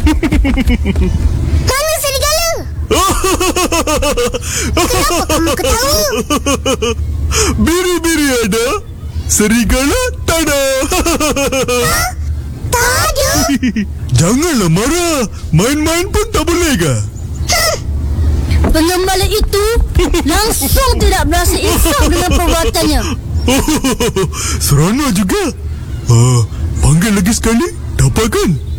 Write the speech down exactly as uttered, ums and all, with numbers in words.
Mana serigala? Kenapa kamu ketawa? Biri-biri ada, serigala tak ada. Ha? Tak ada? Janganlah marah. Main-main pun tak boleh ke? Pengembala itu langsung tidak berasa insaf dengan perbuatannya. Seronok juga. uh, Panggil lagi sekali, dapat kan?